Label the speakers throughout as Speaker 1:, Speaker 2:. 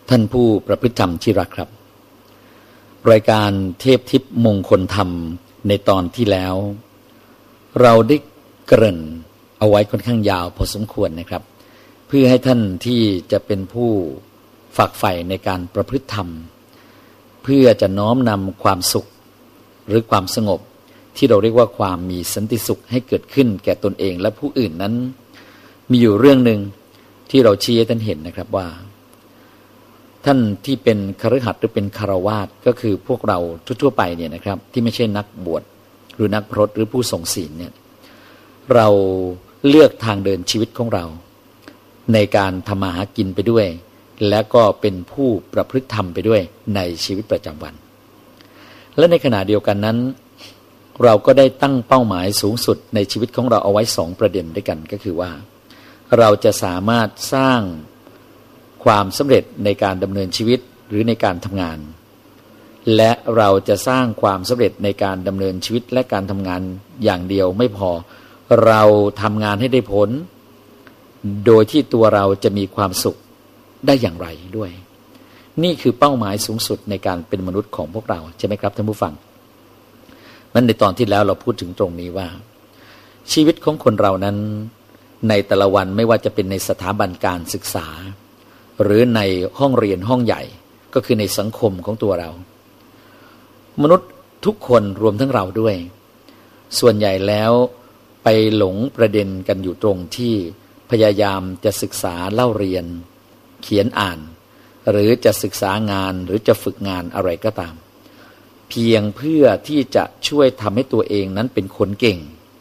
Speaker 1: ท่านผู้ประพฤติธรรมที่รักครับรายการเทพทิพย์มงคลธรรมในตอนที่แล้วเราได้เกริ่นเอาไว้ค่อนข้างยาวพอสมควรนะครับเพื่อให้ท่านที่จะเป็นผู้ฝักใฝ่ในการประพฤติธรรมเพื่อจะน้อมนำความสุขหรือความสงบที่เราเรียกว่าความมีสันติสุขให้เกิดขึ้นแก่ตนเองและผู้อื่นนั้นมีอยู่เรื่องหนึ่งที่เราชี้ให้ท่านเห็นนะครับว่าท่านที่เป็นคฤหัสถ์หรือเป็นฆราวาสก็คือพวกเราทั่วๆไปเนี่ยนะครับที่ไม่ใช่นักบวชหรือนักพรตหรือผู้ทรงศีลเนี่ยเราเลือกทางเดินชีวิตของเราในการทำมาหากินไปด้วยและก็เป็นผู้ประพฤติธรรมไปด้วยในชีวิตประจำวันและในขณะเดียวกันนั้นเราก็ได้ตั้งเป้าหมายสูงสุดในชีวิตของเราเอาไว้2ประเด็นด้วยกันก็คือว่าเราจะสามารถสร้างความสำเร็จในการดำเนินชีวิตหรือในการทำงานและเราจะสร้างความสำเร็จในการดำเนินชีวิตและการทำงานอย่างเดียวไม่พอเราทำงานให้ได้ผลโดยที่ตัวเราจะมีความสุขได้อย่างไรด้วยนี่คือเป้าหมายสูงสุดในการเป็นมนุษย์ของพวกเราใช่ไหมครับท่านผู้ฟังนั้นในตอนที่แล้วเราพูดถึงตรงนี้ว่าชีวิตของคนเรานั้นในแต่ละวันไม่ว่าจะเป็นในสถาบันการศึกษาหรือในห้องเรียนห้องใหญ่ก็คือในสังคมของตัวเรามนุษย์ทุกคนรวมทั้งเราด้วยส่วนใหญ่แล้วไปหลงประเด็นกันอยู่ตรงที่พยายามจะศึกษาเล่าเรียนเขียนอ่านหรือจะศึกษางานหรือจะฝึกงานอะไรก็ตามเพียงเพื่อที่จะช่วยทำให้ตัวเองนั้นเป็นคนเก่ง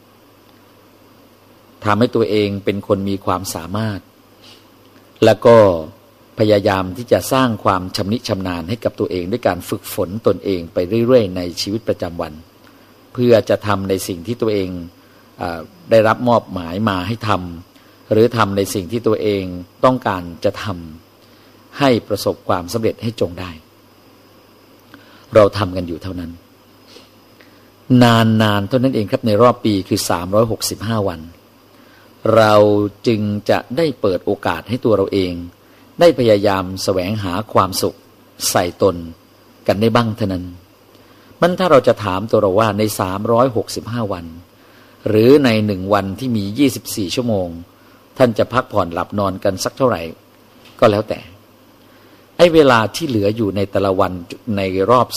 Speaker 1: ทำให้ตัวเองเป็นคนมีความสามารถแล้วก็พยายามที่จะสร้างความชำนิชำนาญให้กับตัวเองด้วยการฝึกฝนตนเองไปเรื่อยๆในชีวิตประจำวันเพื่อจะทำในสิ่งที่ตัวเองได้รับมอบหมายมาให้ทำหรือทำในสิ่งที่ตัวเองต้องการจะทำให้ประสบความสำเร็จให้จงได้เราทำกันอยู่เท่านั้นนานๆเท่านั้นเองครับในรอบปีคือ365วันเราจึงจะได้เปิดโอกาสให้ตัวเราเองได้พยายามแสวงหาความสุขใส่ตนกันได้บ้างเท่านั้นมันถ้าเราจะถามตัวเราว่าใน365วันหรือใน1วันที่มี24ชั่วโมงท่านจะพักผ่อนหลับนอนกันสักเท่าไหร่ก็แล้วแต่ไอ้เวลาที่เหลืออยู่ในแต่ละวันในรอบ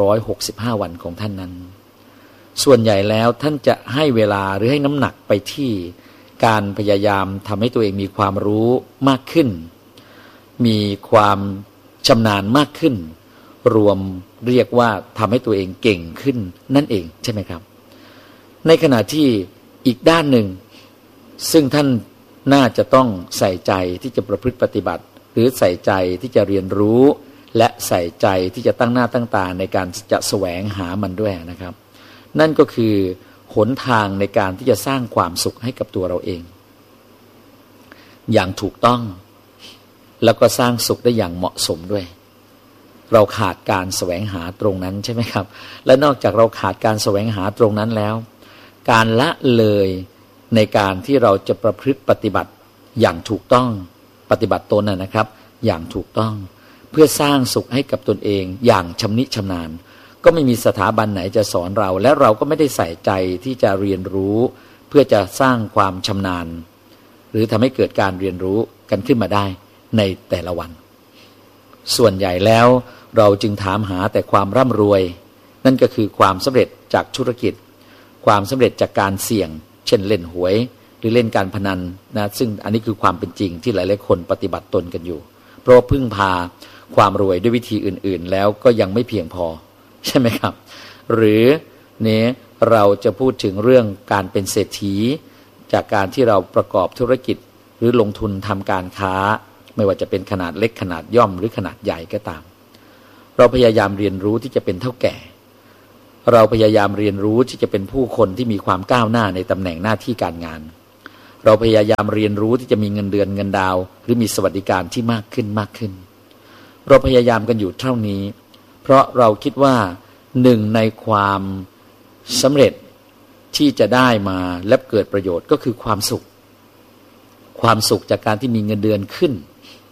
Speaker 1: 365วันของท่านนั้นส่วนใหญ่แล้วท่านจะให้เวลาหรือให้น้ำหนักไปที่การพยายามทำให้ตัวเองมีความรู้มากขึ้นมีความชำนาญมากขึ้นรวมเรียกว่าทำให้ตัวเองเก่งขึ้นนั่นเองใช่ไหมครับในขณะที่อีกด้านหนึ่งซึ่งท่านน่าจะต้องใส่ใจที่จะประพฤติปฏิบัติหรือใส่ใจที่จะเรียนรู้และใส่ใจที่จะตั้งหน้าตั้งตาในการจะแสวงหามันด้วยนะครับนั่นก็คือหนทางในการที่จะสร้างความสุขให้กับตัวเราเองอย่างถูกต้องแล้วก็สร้างสุขได้อย่างเหมาะสมด้วยเราขาดการแสวงหาตรงนั้นใช่ไหมครับและนอกจากเราขาดการแสวงหาตรงนั้นแล้วการละเลยในการที่เราจะประพฤติปฏิบัติอย่างถูกต้องปฏิบัติตนนะครับอย่างถูกต้องเพื่อสร้างสุขให้กับตนเองอย่างชำนิชำนาญก็ไม่มีสถาบันไหนจะสอนเราและเราก็ไม่ได้ใส่ใจที่จะเรียนรู้เพื่อจะสร้างความชำนาญหรือทำให้เกิดการเรียนรู้กันขึ้นมาได้ในแต่ละวันส่วนใหญ่แล้วเราจึงถามหาแต่ความร่ำรวยนั่นก็คือความสำเร็จจากธุรกิจความสำเร็จจากการเสี่ยงเช่นเล่นหวยหรือเล่นการพนันนะซึ่งอันนี้คือความเป็นจริงที่หลายๆคนปฏิบัติตนกันอยู่เพราะพึ่งพาความรวยด้วยวิธีอื่นๆแล้วก็ยังไม่เพียงพอใช่ไหมครับหรือเนี่ยเราจะพูดถึงเรื่องการเป็นเศรษฐีจากการที่เราประกอบธุรกิจหรือลงทุนทำการค้าไม่ว่าจะเป็นขนาดเล็กขนาดย่อมหรือขนาดใหญ่ก็ตามเราพยายามเรียนรู้ที่จะเป็นเท่าแก่เราพยายามเรียนรู้ที่จะเป็นผู้คนที่มีความก้าวหน้าในตำแหน่งหน้าที่การงานเราพยายามเรียนรู้ที่จะมีเงินเดือนเงินดาวหรือมีสวัสดิการที่มากขึ้นเราพยายามกันอยู่เท่านี้เพราะเราคิดว่าหนึ่งในความสำเร็จที่จะได้มาและเกิดประโยชน์ก็คือความสุขจากการที่มีเงินเดือนขึ้น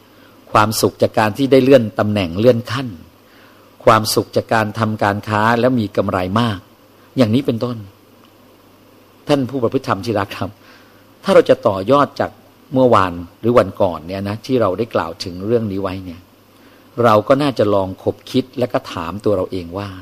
Speaker 1: ความสุขจากการที่ได้เลื่อนตำแหน่งเลื่อนขั้นความสุขจากการทำการค้าแล้วมีกำไรมากอย่างนี้เป็นต้นท่านผู้ประพฤติธรรมที่รักครับถ้าเราจะต่อยอดจากเมื่อวานหรือวันก่อนเนี่ยนะที่เราได้กล่าวถึงเรื่องนี้ไว้เนี่ยเราก็น่าจะลองคบคิดและก็ถามตัวเราเองว่า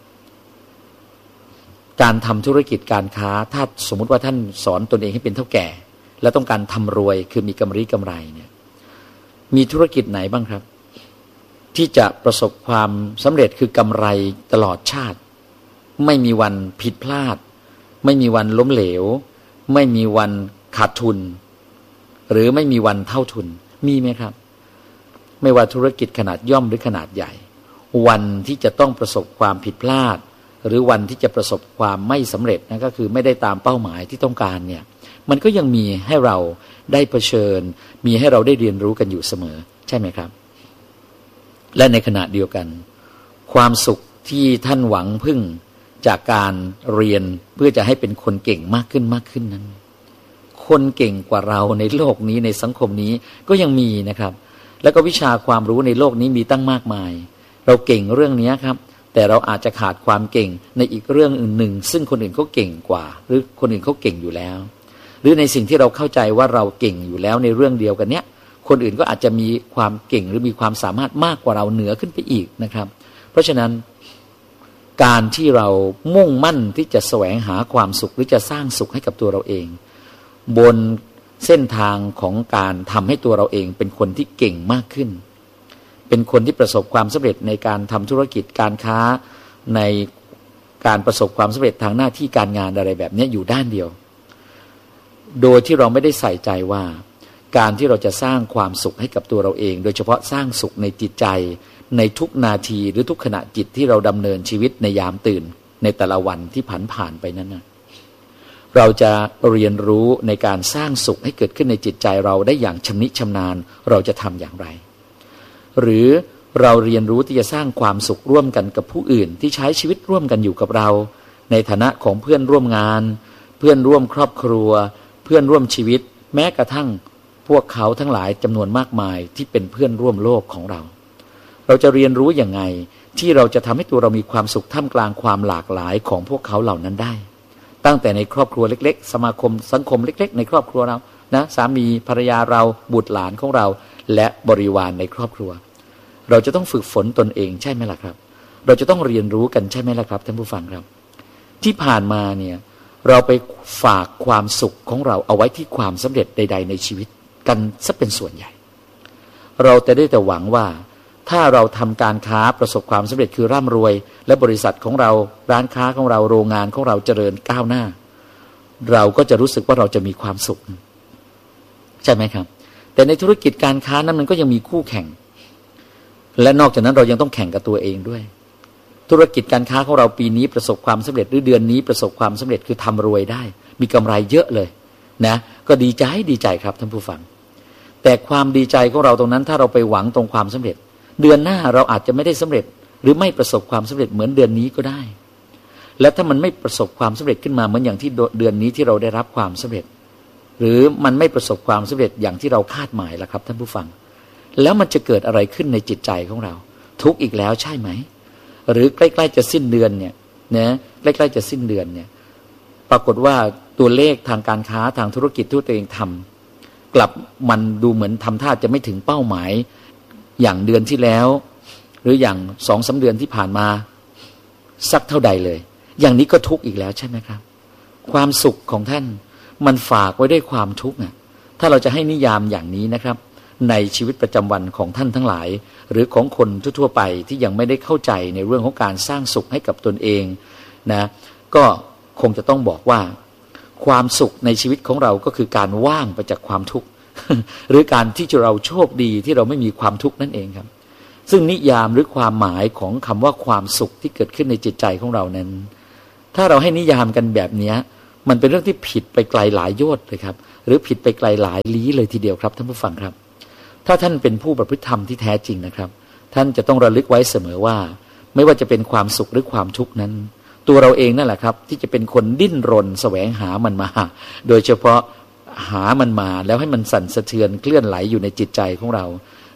Speaker 1: การทำธุรกิจการค้าถ้าสมมุติว่าท่านสอนตนเองให้เป็นเท่าแก่แล้วต้องการทำรวยคือมีกำไรเนี่ยมีธุรกิจไหนบ้างครับที่จะประสบความสำเร็จคือกำไรตลอดชาติไม่มีวันผิดพลาดไม่มีวันล้มเหลวไม่มีวันขาดทุนหรือไม่มีวันเท่าทุนมีไหมครับไม่ว่าธุรกิจขนาดย่อมหรือขนาดใหญ่วันที่จะต้องประสบความผิดพลาดหรือวันที่จะประสบความไม่สำเร็จนั่นก็คือไม่ได้ตามเป้าหมายที่ต้องการเนี่ยมันก็ยังมีให้เราได้เผชิญมีให้เราได้เรียนรู้กันอยู่เสมอใช่ไหมครับและในขณะเดียวกันความสุขที่ท่านหวังพึ่งจากการเรียนเพื่อจะให้เป็นคนเก่งมากขึ้นนั้นคนเก่งกว่าเราในโลกนี้ในสังคมนี้ก็ยังมีนะครับแล้วก็วิชาความรู้ในโลกนี้มีตั้งมากมายเราเก่งเรื่องนี้ครับแต่เราอาจจะขาดความเก่งในอีกเรื่องอื่นซึ่งคนอื่นเขาเก่งกว่าหรือคนอื่นเขาเก่งอยู่แล้วหรือในสิ่งที่เราเข้าใจว่าเราเก่งอยู่แล้วในเรื่องเดียวกันเนี้ยคนอื่นก็อาจจะมีความเก่งหรือมีความสามารถมากกว่าเราเหนือขึ้นไปอีกนะครับเพราะฉะนั้นการที่เรามุ่งมั่นที่จะแสวงหาความสุขหรือจะสร้างสุขให้กับตัวเราเองบนเส้นทางของการทำให้ตัวเราเองเป็นคนที่เก่งมากขึ้นเป็นคนที่ประสบความสำเร็จในการทำธุรกิจการค้าในการประสบความสำเร็จทางหน้าที่การงานอะไรแบบนี้อยู่ด้านเดียวโดยที่เราไม่ได้ใส่ใจว่าการที่เราจะสร้างความสุขให้กับตัวเราเองโดยเฉพาะสร้างสุขในจิตใจในทุกนาทีหรือทุกขณะจิตที่เราดำเนินชีวิตในยามตื่นในแต่ละวันที่ผ่านไปนั้นนะเราจะเรียนรู้ในการสร้างสุขให้เกิดขึ้นในจิตใจเราได้อย่างชำนิชำนาญเราจะทำอย่างไรหรือเราเรียนรู้ที่จะสร้างความสุขร่วมกันกับผู้อื่นที่ใช้ชีวิตร่วมกันอยู่กับเราในฐานะของเพื่อนร่วมงานเพื่อนร่วมครอบครัวเพื่อนร่วมชีวิตแม้กระทั่งพวกเขาทั้งหลายจำนวนมากมายที่เป็นเพื่อนร่วมโลกของเราเราจะเรียนรู้อย่างไงที่เราจะทำให้ตัวเรามีความสุขท่ามกลางความหลากหลายของพวกเขาเหล่านั้นได้ตั้งแต่ในครอบครัวเล็กๆสมาคมสังคมเล็กๆในครอบครัวเรานะสามีภรรยาเราบุตรหลานของเราและบริวารในครอบครัวเราจะต้องฝึกฝนตนเองใช่ไหมล่ะครับเราจะต้องเรียนรู้กันใช่ไหมล่ะครับท่านผู้ฟังครับที่ผ่านมาเนี่ยเราไปฝากความสุขของเราเอาไว้ที่ความสำเร็จใดๆในชีวิตกันซะเป็นส่วนใหญ่เราจะได้แต่หวังว่าถ้าเราทำการค้าประสบความสำเร็จคือร่ำรวยและบริษัทของเราร้านค้าของเราโรงงานของเราเจริญก้าวหน้าเราก็จะรู้สึกว่าเราจะมีความสุขใช่ไหมครับแต่ในธุรกิจการค้านั้นมันก็ยังมีคู่แข่งและนอกจากนั้นเรายังต้องแข่งกับตัวเองด้วยธุรกิจการค้าของเราปีนี้ประสบความสำเร็จหรือเดือนนี้ประสบความสำเร็จคือทำรวยได้มีกำไรเยอะเลยนะก็ดีใจครับท่านผู้ฟังแต่ความดีใจของเราตรงนั้นถ้าเราไปหวังตรงความสำเร็จเดือนหน้าเราอาจจะไม่ได้สำเร็จหรือไม่ประสบความสำเร็จเหมือนเดือนนี้ก็ได้และถ้ามันไม่ประสบความสำเร็จขึ้นมาเหมือนอย่างที่เดือนนี้ที่เราได้รับความสำเร็จหรือมันไม่ประสบความสำเร็จอย่างที่เราคาดหมายล่ะครับท่านผู้ฟังแล้วมันจะเกิดอะไรขึ้นในจิตใจของเราทุกข์อีกแล้วใช่ไหมหรือใกล้ๆจะสิ้นเดือนเนี่ยนะใกล้ๆจะสิ้นเดือนเนี่ยปรากฏว่าตัวเลขทางการค้าทางธุรกิจที่ตัวเองทำกลับมันดูเหมือนทำท่าจะไม่ถึงเป้าหมายอย่างเดือนที่แล้วหรืออย่าง2-3 เดือนที่ผ่านมาสักเท่าใดเลยอย่างนี้ก็ทุกข์อีกแล้วใช่ไหมครับความสุขของท่านมันฝากไว้ด้วยความทุกข์อ่ะถ้าเราจะให้นิยามอย่างนี้นะครับในชีวิตประจำวันของท่านทั้งหลายหรือของคนทั่วไปที่ยังไม่ได้เข้าใจในเรื่องของการสร้างสุขให้กับตนเองนะก็คงจะต้องบอกว่าความสุขในชีวิตของเราก็คือการว่างไปจากความทุกข์ หรือการที่เราโชคดีที่เราไม่มีความทุกข์นั่นเองครับซึ่งนิยามหรือความหมายของคำว่าความสุขที่เกิดขึ้นในจิตใจของเรานั้นถ้าเราให้นิยามกันแบบนี้มันเป็นเรื่องที่ผิดไปไกลหลายโยชน์เลยครับหรือผิดไปไกลหลายลี้เลยทีเดียวครับท่านผู้ฟังครับถ้าท่านเป็นผู้ประพฤติธรรมที่แท้จริงนะครับท่านจะต้องระลึกไว้เสมอว่าไม่ว่าจะเป็นความสุขหรือความทุกข์นั้นตัวเราเองนั่นแหละครับที่จะเป็นคนดิ้นรนแสวงหามันมาโดยเฉพาะหามันมาแล้วให้มันสั่นสะเทือนเคลื่อนไหลอยู่ในจิตใจของเรา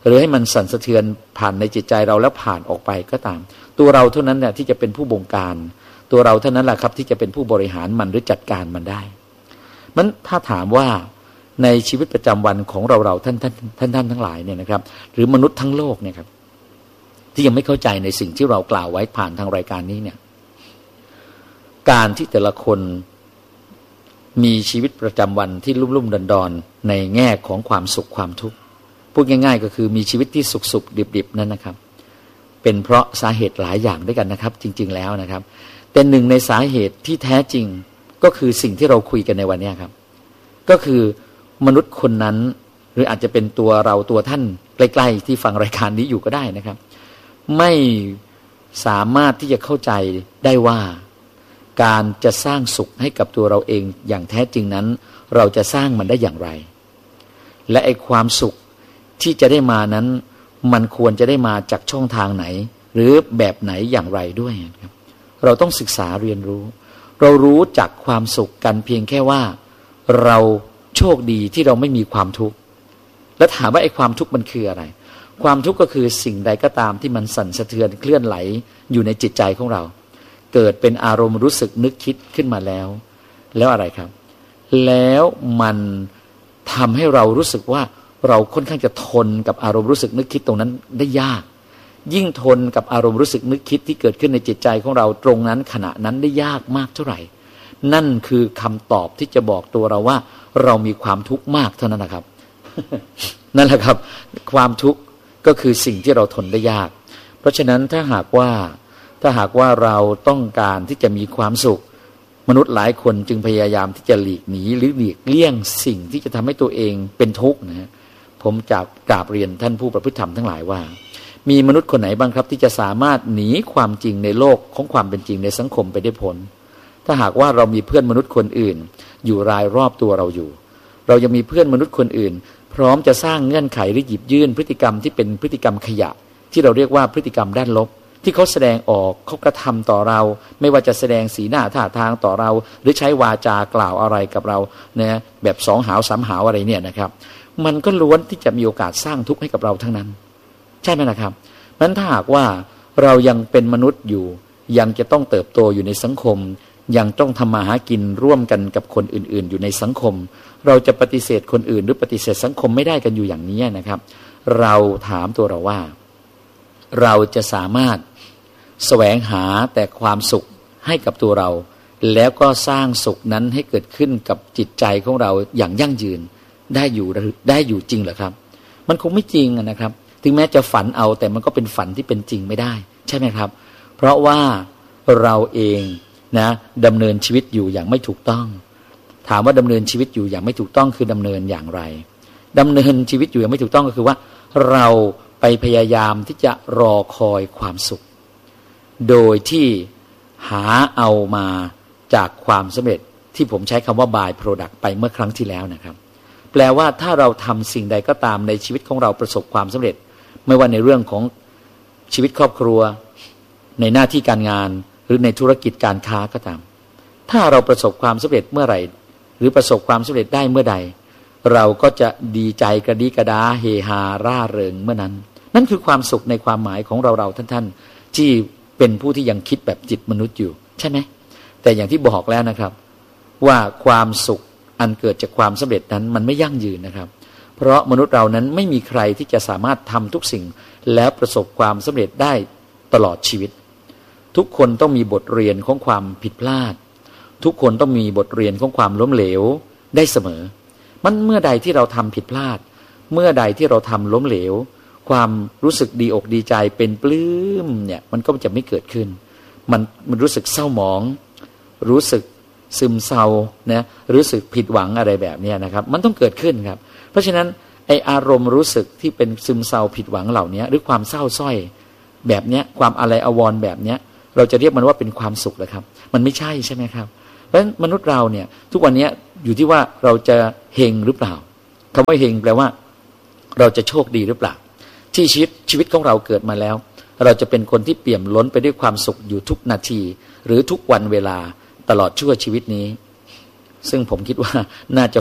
Speaker 1: หรือให้มันสั่นสะเทือนผ่านในจิตใจเราแล้วผ่านออกไปก็ตามตัวเราเท่านั้นแหละที่จะเป็นผู้บงการตัวเราเท่านั้นแหละครับที่จะเป็นผู้บริหารมันหรือจัดการมันได้มันถ้าถามว่าในชีวิตประจำวันของเราท่านทั้งหลายเนี่ยนะครับหรือมนุษย์ทั้งโลกเนี่ยครับที่ยังไม่เข้าใจในสิ่งที่เรากล่าวไว้ผ่านทางรายการนี้เนี่ยการที่แต่ละคนมีชีวิตประจำวันที่ลุ่มๆดอนๆในแง่ของความสุขความทุกข์พูดง่ายๆก็คือมีชีวิตที่สุขๆดิบๆนั่นนะครับเป็นเพราะสาเหตุหลายอย่างด้วยกันนะครับจริงๆแล้วนะครับแต่หนึ่งในสาเหตุที่แท้จริงก็คือสิ่งที่เราคุยกันในวันนี้ครับก็คือมนุษย์คนนั้นหรืออาจจะเป็นตัวเราตัวท่านใกล้ๆที่ฟังรายการนี้อยู่ก็ได้นะครับไม่สามารถที่จะเข้าใจได้ว่าการจะสร้างสุขให้กับตัวเราเองอย่างแท้จริงนั้นเราจะสร้างมันได้อย่างไรและไอ้ความสุขที่จะได้มานั้นมันควรจะได้มาจากช่องทางไหนหรือแบบไหนอย่างไรด้วยครับเราต้องศึกษาเรียนรู้เรารู้จักความสุขกันเพียงแค่ว่าเราโชคดีที่เราไม่มีความทุกข์แล้วถามว่าไอ้ความทุกข์มันคืออะไรความทุกข์ก็คือสิ่งใดก็ตามที่มันสั่นสะเทือนเคลื่อนไหลอยู่ในจิตใจของเราเกิดเป็นอารมณ์รู้สึกนึกคิดขึ้นมาแล้วอะไรครับแล้วมันทำให้เรารู้สึกว่าเราค่อนข้างจะทนกับอารมณ์รู้สึกนึกคิดตรงนั้นได้ยากยิ่งทนกับอารมณ์รู้สึกนึกคิดที่เกิดขึ้นในจิตใจของเราตรงนั้นขณะนั้นได้ยากมากเท่าไหร่นั่นคือคำตอบที่จะบอกตัวเราว่าเรามีความทุกข์มากเท่านั้นนะครับ นั่นแหละครับความทุกข์ก็คือสิ่งที่เราทนได้ยากเพราะฉะนั้นถ้าหากว่าเราต้องการที่จะมีความสุขมนุษย์หลายคนจึงพยายามที่จะหลีกหนีหรือหลีกเลี่ยงสิ่งที่จะทำให้ตัวเองเป็นทุกข์นะฮะผมจะกราบเรียนท่านผู้ประพฤติธรรมทั้งหลายว่ามีมนุษย์คนไหนบ้างครับที่จะสามารถหนีความจริงในโลกของความเป็นจริงในสังคมไปได้พ้นถ้าหากว่าเรามีเพื่อนมนุษย์คนอื่นอยู่รายรอบตัวเราอยู่เรายังมีเพื่อนมนุษย์คนอื่นพร้อมจะสร้างเงื่อนไขหรือหยิบยื่นพฤติกรรมที่เป็นพฤติกรรมขยะที่เราเรียกว่าพฤติกรรมด้านลบที่เขาแสดงออกเขากระทำต่อเราไม่ว่าจะแสดงสีหน้าท่าทางต่อเราหรือใช้วาจากล่าวอะไรกับเราเนี่ยแบบสองหาวสามหาวอะไรเนี่ยนะครับมันก็ล้วนที่จะมีโอกาสสร้างทุกข์ให้กับเราทั้งนั้นใช่ไหมนะครับนั้นถ้าหากว่าเรายังเป็นมนุษย์อยู่ยังจะต้องเติบโตอยู่ในสังคมยังต้องทำมาหากินร่วมกันกับคนอื่นๆอยู่ในสังคมเราจะปฏิเสธคนอื่นหรือปฏิเสธสังคมไม่ได้กันอยู่อย่างนี้นะครับเราถามตัวเราว่าเราจะสามารถแสวงหาแต่ความสุขให้กับตัวเราแล้วก็สร้างสุขนั้นให้เกิดขึ้นกับจิตใจของเราอย่างยั่งยืนได้อยู่จริงเหรอครับมันคงไม่จริงนะครับถึงแม้จะฝันเอาแต่มันก็เป็นฝันที่เป็นจริงไม่ได้ใช่ไหมครับเพราะว่าเราเองนะดำเนินชีวิตอยู่อย่างไม่ถูกต้องถามว่าดำเนินชีวิตอยู่อย่างไม่ถูกต้องคือดำเนินอย่างไรดำเนินชีวิตอยู่อย่างไม่ถูกต้องก็คือว่าเราไปพยายามที่จะรอคอยความสุขโดยที่หาเอามาจากความสำเร็จที่ผมใช้คำว่า by product ไปเมื่อครั้งที่แล้วนะครับแปลว่าถ้าเราทำสิ่งใดก็ตามในชีวิตของเราประสบความสำเร็จไม่ว่าในเรื่องของชีวิตครอบครัวในหน้าที่การงานหรือในธุรกิจการค้าก็ตามถ้าเราประสบความสำเร็จเมื่อไหร่หรือประสบความสำเร็จได้เมื่อใดเราก็จะดีใจกระดีกระดาเฮฮาร่าเริงเมื่อนั้นนั่นคือความสุขในความหมายของเราท่านที่เป็นผู้ที่ยังคิดแบบจิตมนุษย์อยู่ใช่ไหมแต่อย่างที่บอกแล้วนะครับว่าความสุขอันเกิดจากความสำเร็จนั้นมันไม่ยั่งยืนนะครับเพราะมนุษย์เรานั้นไม่มีใครที่จะสามารถทำทุกสิ่งแล้วประสบความสำเร็จได้ตลอดชีวิตทุกคนต้องมีบทเรียนของความผิดพลาดทุกคนต้องมีบทเรียนของความล้มเหลวได้เสมอมันเมื่อใดที่เราทำผิดพลาดเมื่อใดที่เราทำล้มเหลวความรู้สึกดีอกดีใจเป็นปลื้มเนี่ยมันก็จะไม่เกิดขึ้นมันรู้สึกเศร้าหมองรู้สึกซึมเศร้านะรู้สึกผิดหวังอะไรแบบนี้นะครับมันต้องเกิดขึ้นครับเพราะฉะนั้นไออารมณ์รู้สึกที่เป็นซึมเศร้าผิดหวังเหล่านี้หรือความเศร้าส้อยแบบเนี้ยความอะไรอาวรณ์แบบเนี้ยเราจะเรียกมันว่าเป็นความสุขเหรอครับมันไม่ใช่ใช่ไหมครับเพราะฉะนั้นมนุษย์เราเนี่ยทุกวันนี้อยู่ที่ว่าเราจะเฮงหรือเปล่าคำว่าเฮงแปลว่าเราจะโชคดีหรือเปล่าที่ชีวิตของเราเกิดมาแล้วเราจะเป็นคนที่เปี่ยมล้นไปด้วยความสุขอยู่ทุกนาทีหรือทุกวันเวลาตลอดชั่วชีวิตนี้ซึ่งผมคิดว่าน่าจะ